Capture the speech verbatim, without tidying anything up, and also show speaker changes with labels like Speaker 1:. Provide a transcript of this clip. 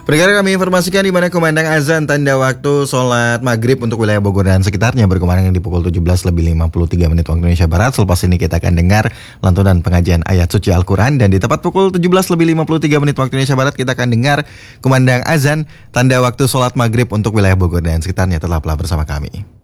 Speaker 1: Pendengar, kami informasikan di mana kumandang azan tanda waktu sholat maghrib untuk wilayah Bogor dan sekitarnya berkumandang di pukul tujuh belas lebih lima puluh tiga menit waktu Indonesia Barat. Selepas ini kita akan dengar lantunan pengajian ayat suci Al-Quran, dan di tepat pukul tujuh belas lebih lima puluh tiga menit waktu Indonesia Barat kita akan dengar kumandang azan tanda waktu sholat maghrib untuk wilayah Bogor dan sekitarnya. Tetaplah bersama kami.